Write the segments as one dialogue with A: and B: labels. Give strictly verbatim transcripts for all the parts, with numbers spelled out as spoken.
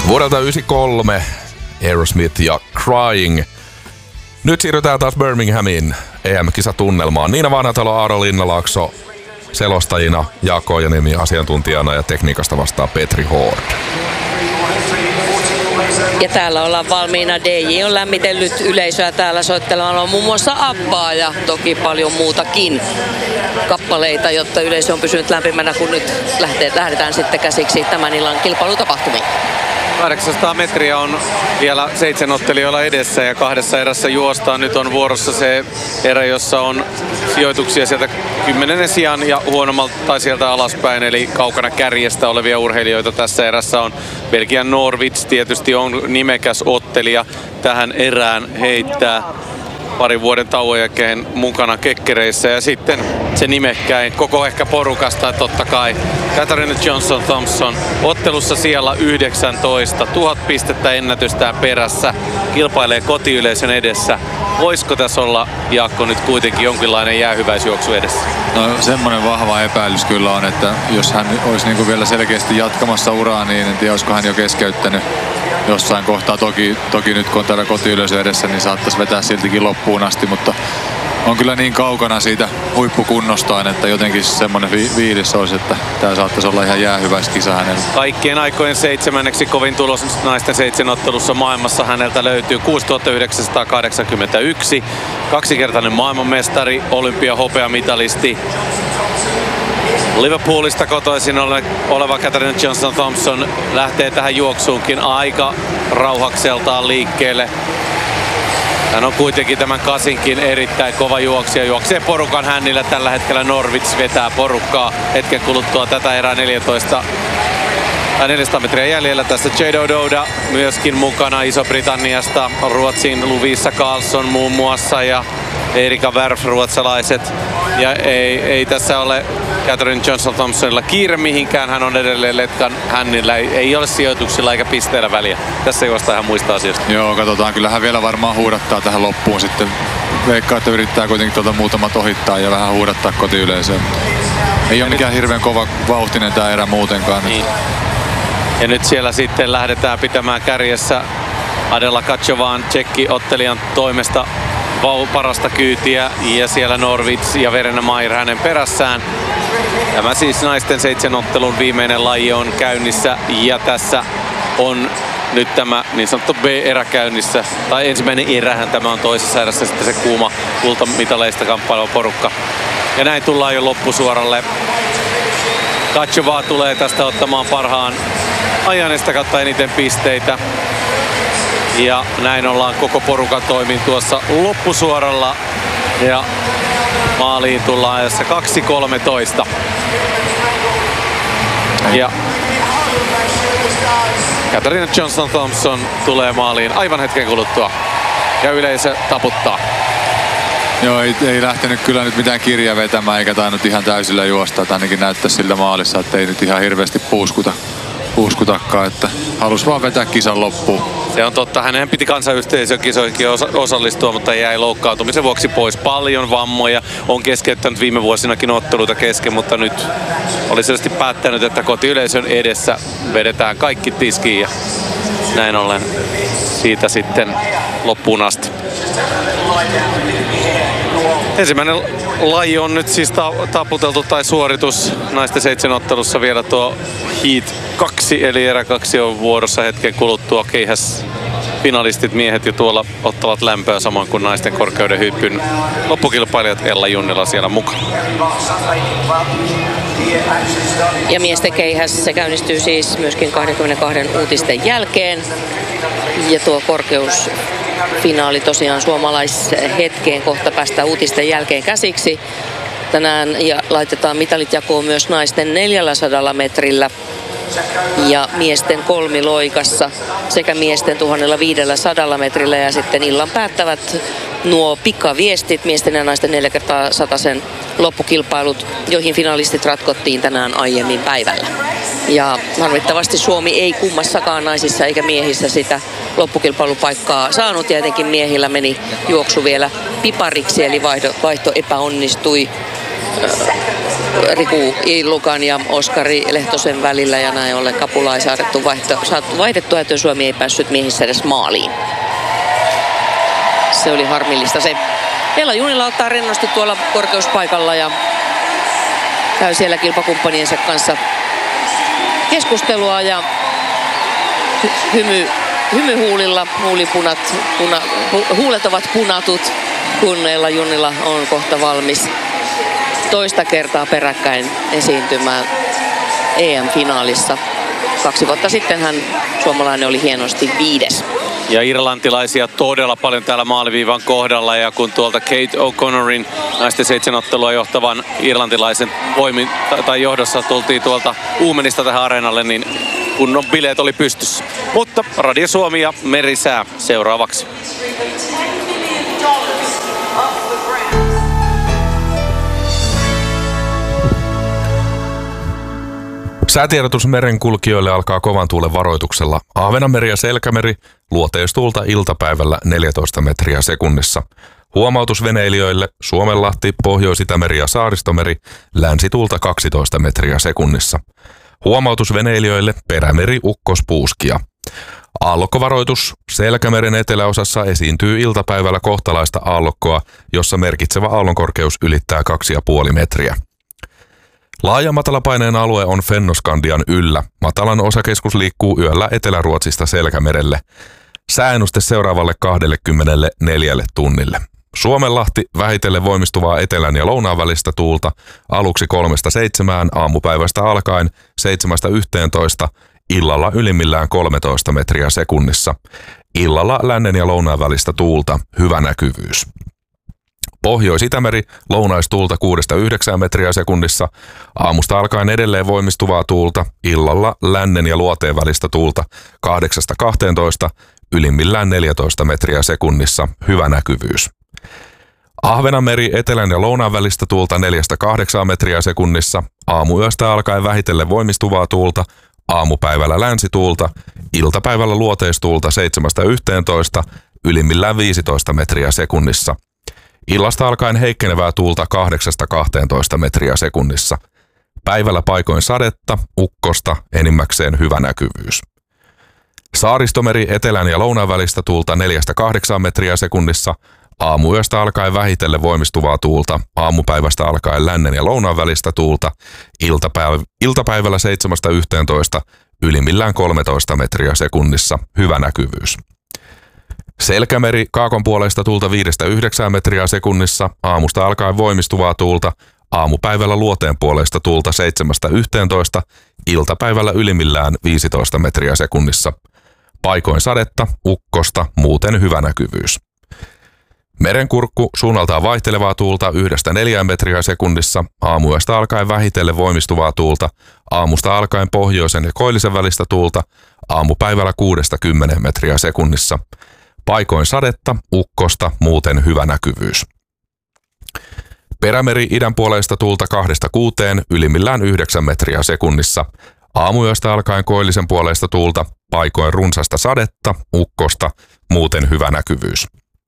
A: Vuodelta yhdeksänkymmentäkolme Aerosmith ja Crying. Nyt siirrytään taas Birminghamin E M-kisatunnelmaan. Niina Vanhatalo, Aaro Linnalaakso selostajina, Jaakko Ojaniemi asiantuntijana ja tekniikasta vastaa Petri Hård.
B: Ja täällä ollaan valmiina. D J on lämmitellyt yleisöä täällä soittelemaan on muun muassa Abbaa ja toki paljon muutakin kappaleita, jotta yleisö on pysynyt lämpimänä, kun nyt lähtee, lähdetään sitten käsiksi tämän illan kilpailutapahtumiin.
C: kahdeksansataa metriä on vielä seitsemänottelijoilla edessä ja kahdessa erässä juostaan. Nyt on vuorossa se erä, jossa on sijoituksia sieltä kymmenennen sijaan ja huonommalta tai sieltä alaspäin, eli kaukana kärjestä olevia urheilijoita. Tässä erässä on Belgian Norwitz, tietysti on nimekäs ottelija tähän erään heittää. Parin vuoden tauon jälkeen mukana kekkereissä ja sitten se nimekkäin koko ehkä porukasta totta kai Katharina Johnson-Thompson ottelussa siellä yhdeksäntoista, tuhat pistettä ennätystään perässä, kilpailee kotiyleisön edessä. Voisiko tässä olla, Jaakko, nyt kuitenkin jonkinlainen jäähyväisjuoksu edessä?
D: No semmoinen vahva epäilys kyllä on, että jos hän olisi niin kuin vielä selkeästi jatkamassa uraa, niin en tiedä olisiko hän jo keskeyttänyt jossain kohtaa. Toki, toki nyt kun on täällä kotiyleisö edessä, niin saattaisi vetää siltikin loppuun asti, mutta on kyllä niin kaukana siitä huippukunnostaan, että jotenkin semmoinen fi- fiilis olisi, että tämä saattaisi olla ihan jäähyväiskisa hänellä.
C: Kaikkien aikojen seitsemänneksi kovin tulos naisten seitsemänottelussa maailmassa häneltä löytyy kuusituhatta yhdeksänsataakahdeksankymmentäyksi. Kaksikertainen maailmanmestari, olympiahopeamitalisti. Liverpoolista kotoisin oleva Katharina Johnson-Thompson lähtee tähän juoksuunkin aika rauhakseltaan liikkeelle. Hän on kuitenkin tämän kasinkin erittäin kova juoksija. Juoksee porukan hännillä tällä hetkellä. Norwitz vetää porukkaa hetken kuluttua tätä erää neljätoista. neljäsataa metriä jäljellä. Tässä Jado Douda myöskin mukana Iso-Britanniasta. Ruotsin Lovisa Karlsson muun muassa ja Erika Wärf ruotsalaiset. Ja ei, ei tässä ole Katharina Johnson-Thompsonilla kiire mihinkään. Hän on edelleen letkan hännillä. Ei, ei ole sijoituksilla eikä pisteillä väliä. Tässä juosta ihan muista asioista.
D: Joo, katsotaan. Kyllähän vielä varmaan huudattaa tähän loppuun sitten. Veikkaa, että yrittää kuitenkin tuota muutamat ohittaa ja vähän huudattaa kotiyleisöön. Ei ole mikään hirveän kova vauhtinen tää erä muutenkaan.
C: Niin. Ja nyt siellä sitten lähdetään pitämään kärjessä Adela Kachovaan tšekki-ottelijan toimesta parasta kyytiä ja siellä Norwitz ja Verena Mayer hänen perässään. Tämä siis naisten seitsemänottelun viimeinen laji on käynnissä ja tässä on nyt tämä niin sanottu B-erä käynnissä. Tai ensimmäinen erähän tämä on toisessa erässä sitten se kuuma kultamitaleista kamppaileva porukka. Ja näin tullaan jo loppusuoralle. Kachovaa tulee tästä ottamaan parhaan ajanesta kautta eniten pisteitä. Ja näin ollaan koko porukan toimin tuossa loppusuoralla. Ja maaliin tullaan ajassa kaksi kolmetoista. Ja Katharina Johnson-Thompson tulee maaliin aivan hetken kuluttua. Ja yleisö taputtaa.
D: Joo, ei, ei lähtenyt kyllä nyt mitään kirjaa vetämään eikä tainnut ihan täysillä juosta. Että ainakin näyttää siltä maalissa, että ei nyt ihan hirveästi puuskuta. Puuskutakaan, että halusi vaan vetää kisan loppuun.
C: Se on totta. Hänen piti kansanyhteisökisoihin osallistua, mutta jäi loukkaantumisen vuoksi pois. Paljon vammoja. On keskeyttänyt viime vuosinakin otteluita kesken, mutta nyt oli selvästi päättänyt, että kotiyleisön edessä vedetään kaikki tiskiin ja näin ollen siitä sitten loppuun asti. Ensimmäinen laji on nyt siis taputeltu tai suoritus naisten seitsemänottelussa vielä tuo Heat kaksi, eli erä kaksi on vuorossa hetken kuluttua. Keihäs finalistit miehet jo tuolla ottavat lämpöä samoin kuin naisten korkeuden hyppyn loppukilpailijat Ella Junnila siellä mukaan.
B: Ja miesten keihäs se käynnistyy siis myöskin kaksikymmentäkaksi uutisten jälkeen. Ja tuo korkeusfinaali tosiaan suomalaishetkeen kohta päästään uutisten jälkeen käsiksi. Tänään ja laitetaan mitalit jakoon myös naisten neljäsataa metrillä ja miesten kolmiloikassa sekä miesten tuhatviisisataa metrillä ja sitten illan päättävät nuo pikaviestit miesten ja naisten neljä kertaa satasen loppukilpailut, joihin finalistit ratkottiin tänään aiemmin päivällä. Ja harmittavasti Suomi ei kummassakaan naisissa eikä miehissä sitä loppukilpailupaikkaa saanut ja etenkin miehillä meni juoksu vielä pipariksi eli vaihto, vaihto epäonnistui. Riku Illukan ja Oskari Lehtosen välillä ja näin ollen Kapula ei saatu vaihdettua, että Suomi ei päässyt miehissä edes maaliin. Se oli harmillista se. Ella Junnila ottaa rennosti tuolla korkeuspaikalla ja käy siellä kilpakumppaniensa kanssa keskustelua ja hymy, hymyhuulilla, huulipunat, puna, hu, huulet ovat punatut, kun Ella Junnila on kohta valmis toista kertaa peräkkäin esiintymään E M-finaalissa. Kaksi vuotta sitten hän suomalainen oli hienosti viides.
C: Ja irlantilaisia todella paljon täällä maaliviivan kohdalla, ja kun tuolta Kate O'Connorin naisten seitsemänottelua johtavan irlantilaisen voimin tai johdossa tultiin tuolta Uumenista tähän areenalle, niin kunnon bileet oli pystyssä. Mutta Radio Suomi ja merisää seuraavaksi.
A: Säätiedotus merenkulkijoille alkaa kovan tuulen varoituksella. Ahvenanmeri ja Selkämeri luoteistuulta iltapäivällä neljätoista metriä sekunnissa. Huomautus veneilijöille Suomenlahti, Pohjois-Itämeri ja Saaristomeri länsituulta kaksitoista metriä sekunnissa. Huomautus veneilijöille Perämeri, Ukkospuuskia. Aallokkovaroitus Selkämeren eteläosassa esiintyy iltapäivällä kohtalaista aallokkoa, jossa merkitsevä aallonkorkeus ylittää kaksi pilkku viisi metriä. Laaja matalapaineen alue on Fennoskandian yllä. Matalan osakeskus liikkuu yöllä Etelä-Ruotsista Selkämerelle. Sääennuste seuraavalle kaksikymmentäneljä tunnille. Suomenlahti vähitellen voimistuvaa etelän ja lounaan välistä tuulta aluksi kolmesta seitsemään aamupäivästä alkaen seitsemästä yhteentoista, illalla ylimmillään kolmetoista metriä sekunnissa. Illalla lännen ja lounaan välistä tuulta, hyvä näkyvyys. Pohjois-Itämeri lounaistuulta kuudesta yhdeksään metriä sekunnissa, aamusta alkaen edelleen voimistuvaa tuulta, illalla lännen ja luoteen välistä tuulta kahdeksasta kahteentoista, ylimmillään neljätoista metriä sekunnissa, hyvä näkyvyys. Ahvenanmeri etelän ja lounaan välistä tuulta neljästä kahdeksaan metriä sekunnissa, aamuyöstä alkaen vähitellen voimistuvaa tuulta, aamupäivällä länsituulta, iltapäivällä luoteistuulta seitsemästä yhteentoista, ylimmillään viisitoista metriä sekunnissa. Illasta alkaen heikkenevää tuulta kahdeksasta kahteentoista metriä sekunnissa. Päivällä paikoin sadetta, ukkosta, enimmäkseen hyvä näkyvyys. Saaristomeri etelän ja lounaan välistä tuulta neljästä kahdeksaan metriä sekunnissa. Aamuyöstä alkaen vähitellen voimistuvaa tuulta, aamupäivästä alkaen lännen ja lounaan välistä tuulta, iltapäiv- iltapäivällä seitsemästä yhteentoista, ylimmillään kolmetoista metriä sekunnissa, hyvä näkyvyys. Selkämeri kaakon puolesta tuulta viidestä yhdeksään metriä sekunnissa, aamusta alkaen voimistuvaa tuulta, aamupäivällä luoteen puolesta tuulta seitsemästä yhteentoista, iltapäivällä ylimmillään viisitoista metriä sekunnissa. Paikoin sadetta, ukkosta, muuten hyvä näkyvyys. Merenkurkku suunnaltaan vaihtelevaa tuulta yhdestä neljään metriä sekunnissa, aamuyöstä alkaen vähitellen voimistuvaa tuulta, aamusta alkaen pohjoisen ja koillisen välistä tuulta, aamupäivällä kuudesta kymmeneen metriä sekunnissa. Paikoin sadetta, ukkosta, muuten hyvä näkyvyys. Perämeri idän puoleista tuulta kahdesta kuuteen, ylimmillään yhdeksän metriä sekunnissa. Aamuyöstä alkaen koillisen puoleista tuulta, paikoin runsasta sadetta, ukkosta, muuten hyvä näkyvyys.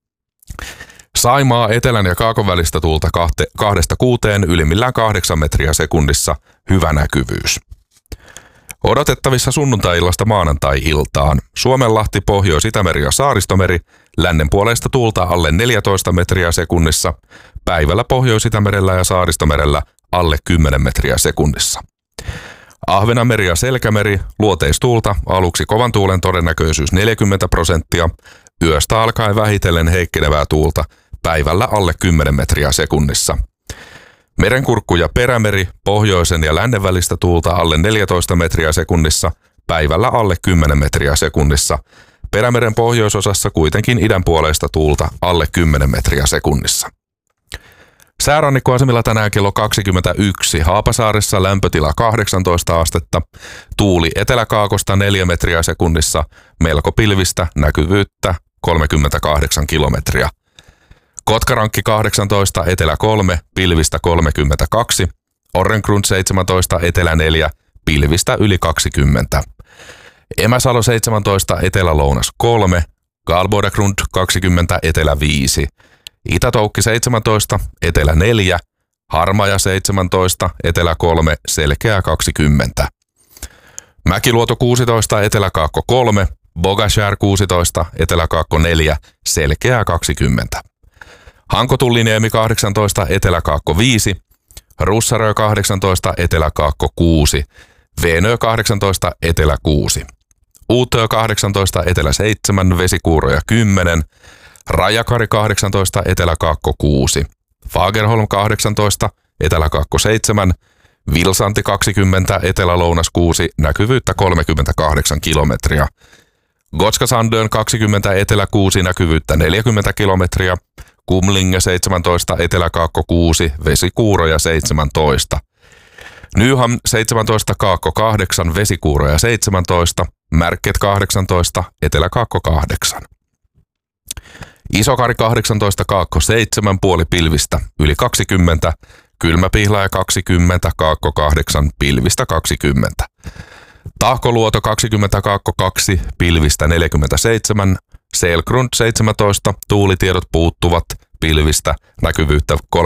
A: Saimaa etelän ja kaakon välistä tuulta kahte, kahdesta kuuteen, ylimmillään kahdeksan metriä sekunnissa, hyvä näkyvyys. Odotettavissa sunnuntai-illasta maanantai-iltaan. Suomenlahti, Pohjois-Itämeri ja Saaristomeri, lännen puolesta tuulta alle neljätoista metriä sekunnissa, päivällä Pohjois-Itämerellä ja Saaristomerellä alle kymmenen metriä sekunnissa. Ahvenanmeri ja Selkämeri, luoteistuulta, aluksi kovan tuulen todennäköisyys neljäkymmentä prosenttia, yöstä alkaen vähitellen heikkenevää tuulta, päivällä alle kymmenen metriä sekunnissa. Merenkurkku ja Perämeri, pohjoisen ja lännen välistä tuulta alle neljätoista metriä sekunnissa, päivällä alle kymmenen metriä sekunnissa. Perämeren pohjoisosassa kuitenkin idän puoleista tuulta alle kymmenen metriä sekunnissa. Säärannikkoasemilla tänään kello kaksikymmentäyksi, Haapasaaressa lämpötila kahdeksantoista astetta, tuuli eteläkaakosta neljä metriä sekunnissa, melko pilvistä, näkyvyyttä kolmekymmentäkahdeksan kilometriä. Kotkarankki kahdeksantoista, etelä kolme, pilvistä kolmekymmentäkaksi, Orrengrund seitsemäntoista, etelä neljä, pilvistä yli kaksikymmentä. Emäsalo seitsemäntoista, etelä-lounas kolme, Galbodagrund kaksikymmentä, etelä viisi, Itä-Toukki seitsemäntoista, etelä neljä, Harmaja seitsemäntoista, etelä kolme, selkeä kaksikymmentä. Mäkiluoto kuusitoista, eteläkaakko kolme, Bogashär kuusitoista, eteläkaakko neljä, selkeää kaksikymmentä. Hankotulliniemi kahdeksantoista, eteläkaakko viisi, Russarö kahdeksantoista, eteläkaakko kuusi, Venö kahdeksantoista, etelä kuusi. Uutö kahdeksantoista, etelä seitsemän, Vesikuuroja kymmenen, Rajakari kahdeksantoista, eteläkaakko kuusi, Fagerholm kahdeksantoista, eteläkaakko seitsemän, Vilsanti kaksikymmentä, etelä-lounas kuusi, näkyvyyttä kolmekymmentäkahdeksan kilometriä. Gotska Sandön kaksikymmentä, etelä kuusi, näkyvyyttä neljäkymmentä kilometriä. Kumlinge seitsemäntoista, eteläkaakko kuusi, Vesikuuroja seitsemäntoista. Nyham seitsemäntoista, kaakko kahdeksan, Vesikuuroja seitsemäntoista. Märket kahdeksantoista, eteläkaakko kahdeksan. Isokari kahdeksantoista, kaakko seitsemän, puoli pilvistä, yli kaksikymmentä. Kylmäpihlaja kaksikymmentä, kaakko kahdeksan, pilvistä kaksikymmentä. Tahkoluoto kaksikymmentä, kaakko kaksi, pilvistä neljäkymmentäseitsemän. Selgrund seitsemäntoista, tuulitiedot puuttuvat, pilvistä, näkyvyyttä